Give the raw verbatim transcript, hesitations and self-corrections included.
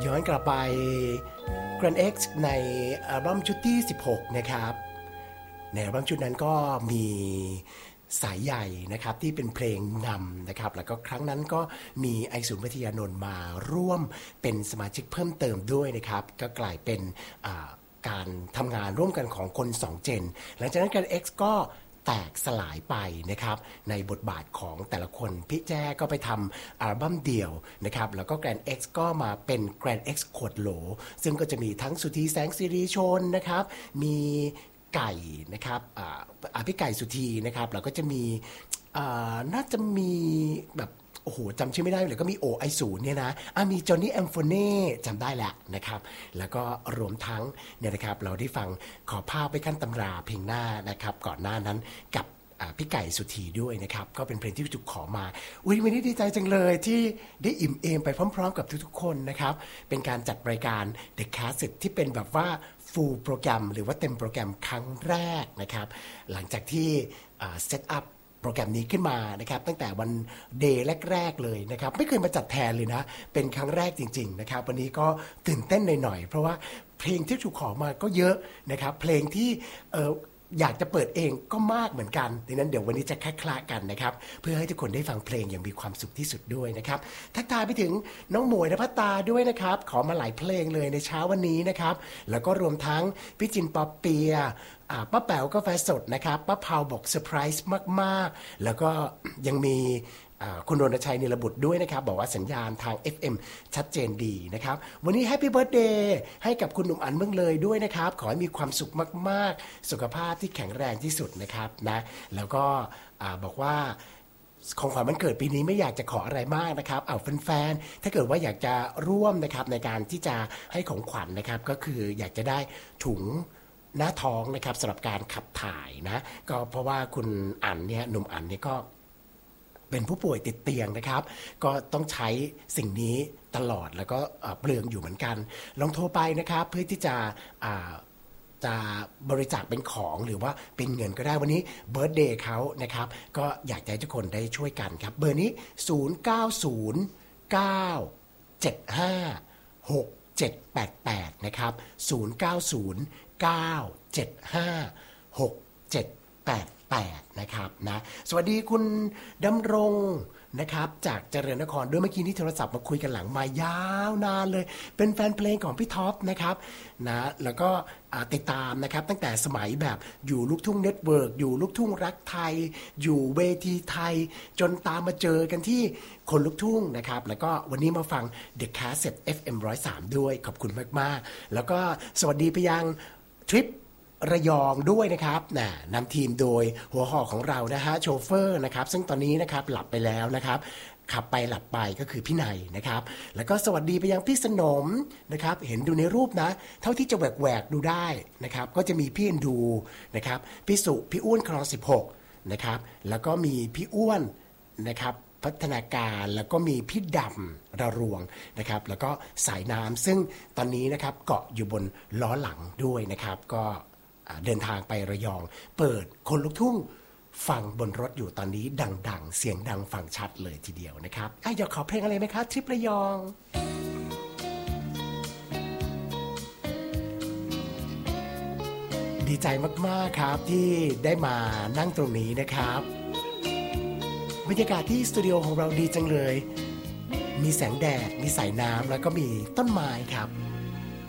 ย้อนกลับไป Grand X ในอัลบั้มชุดที่สิบหกนะครับในอัลบั้มชุดนั้นก็มีสายใหญ่นะครับที่เป็นเพลงนำนะครับแล้วก็ครั้งนั้นก็มีไอศูนย์วิทยานนท์มาร่วมเป็นสมาชิกเพิ่มเติมด้วยนะครับก็กลายเป็นการทำงานร่วมกันของคนสองเจนหลังจากนั้น Grand X ก็แตกสลายไปนะครับในบทบาทของแต่ละคนพี่แจ้ก็ไปทำอัลบั้มเดี่ยวนะครับแล้วก็ Grand X ก็มาเป็น Grand X ขวดโหลซึ่งก็จะมีทั้งสุธีแสงสิริชนนะครับมีไก่นะครับอ่าพี่ไก่สุธีนะครับแล้วก็จะมีอ่าน่าจะมีแบบโอ้โหจำชื่อไม่ได้เลยก็มีโอไอศูนย์เนี่ยนะอ่ะมีจอห์นนี่แอมโฟเน่จำได้แหละนะครับแล้วก็รวมทั้งเนี่ยนะครับเราได้ฟังขอภาพไปขั้นตำราเพลงหน้านะครับก่อนหน้านั้นกับพี่ไก่สุธีด้วยนะครับก็เป็นเพลงที่ถูกขอมาอุ๊ยวันนี้ดีใจจังเลยที่ได้อิ่มเอมไปพร้อมๆกับทุกๆคนนะครับเป็นการจัดรายการ The Cassette ที่เป็นแบบว่า full โปรแกรมหรือว่าเต็มโปรแกรมครั้งแรกนะครับหลังจากที่เซตอัพโปรแกรมนี้ขึ้นมานะครับตั้งแต่วันเดย์แรกๆเลยนะครับไม่เคยมาจัดแทนเลยนะเป็นครั้งแรกจริงๆนะครับวันนี้ก็ตื่นเต้นหน่อยๆเพราะว่าเพลงที่ถูกขอมาก็เยอะนะครับเพลงที่เอ่ออยากจะเปิดเองก็มากเหมือนกันดังนั้นเดี๋ยววันนี้จะคละๆกันนะครับเพื่อให้ทุกคนได้ฟังเพลงอย่างมีความสุขที่สุดด้วยนะครับทักทายไปถึงน้องหมวยณภัตตาด้วยนะครับขอมาหลายเพลงเลยในเช้าวันนี้นะครับแล้วก็รวมทั้งพี่จินปอเปียป้าแป๋วกาแฟสดนะครับป้าเผาบอกเซอร์ไพรส์มากๆแล้วก็ยังมีคุณรณชัยนิรบุตรด้วยนะครับบอกว่าสัญญาณทาง เอฟ เอ็ม ชัดเจนดีนะครับวันนี้แฮปปี้เบิร์ธเดย์ให้กับคุณหนุ่มอั๋นเมืองเลยด้วยนะครับขอให้มีความสุขมากๆสุขภาพที่แข็งแรงที่สุดนะครับนะแล้วก็บอกว่าของขวัญวันเกิดปีนี้ไม่อยากจะขออะไรมากนะครับเอาแฟนๆถ้าเกิดว่าอยากจะร่วมนะครับในการที่จะให้ของขวัญนะครับก็คืออยากจะได้ถุงหน้าท้องนะครับสำหรับการขับถ่ายนะก็เพราะว่าคุณอั๋นเนี่ยหนุ่มอั๋นเนี่ยก็เป็นผู้ป่วยติดเตียงนะครับก็ต้องใช้สิ่งนี้ตลอดแล้วก็เปลืองอยู่เหมือนกันลองโทรไปนะครับเพื่อที่จะจะบริจาคเป็นของหรือว่าเป็นเงินก็ได้วันนี้เบิร์ธเดย์เขานะครับก็อยากให้ทุกคนได้ช่วยกันครับเบอร์นี้ศูนย์ เก้า ศูนย์ เก้า เจ็ด ห้า หก เจ็ด แปด แปดนะครับศูนย์ เก้า ศูนย์ เก้า เจ็ด ห้า หก เจ็ด แปด แปดนะครับนะสวัสดีคุณดำรงนะครับจากเจริญนครด้วยเมื่อกี้นี้โทรศัพท์มาคุยกันหลังมายาวนานเลยเป็นแฟนเพลงของพี่ท็อปนะครับนะแล้วก็ติดตามนะครับตั้งแต่สมัยแบบอยู่ลูกทุ่งเน็ตเวิร์กอยู่ลูกทุ่งรักไทยอยู่เวทีไทยจนตามมาเจอกันที่คนลูกทุ่งนะครับแล้วก็วันนี้มาฟัง The Cassette เอฟ เอ็ม หนึ่งศูนย์สาม ด้วยขอบคุณมากๆแล้วก็สวัสดีไปยังทริประยองด้วยนะครับนะนำทีมโดยหัวหอกของเรานะฮะโชเฟอร์นะครับซึ่งตอนนี้นะครับหลับไปแล้วนะครับขับไปหลับไปก็คือพี่นายนะครับแล้วก็สวัสดีไปยังพี่สนมนะครับเห็นดูในรูปนะเท่าที่จะแหวกๆดูได้นะครับก็จะมีพี่เอ็นดูนะครับพี่สุพี่อ้วนคลองสิบหกนะครับแล้วก็มีพี่อ้วนนะครับพัฒนาการแล้วก็มีพี่ดำระรวงนะครับแล้วก็สายน้ำซึ่งตอนนี้นะครับเกาะอยู่บนล้อหลังด้วยนะครับก็เดินทางไประยองเปิดคนลูกทุ่งฟังบนรถอยู่ตอนนี้ดังๆเสียงดังฟังชัดเลยทีเดียวนะครับอ่ะอยากขอเพลงอะไรไหมครับทริประยองดีใจมากๆครับที่ได้มานั่งตรงนี้นะครับบรรยากาศที่สตูดิโอของเราดีจังเลยมีแสงแดดมีสายน้ำแล้วก็มีต้นไม้ครับ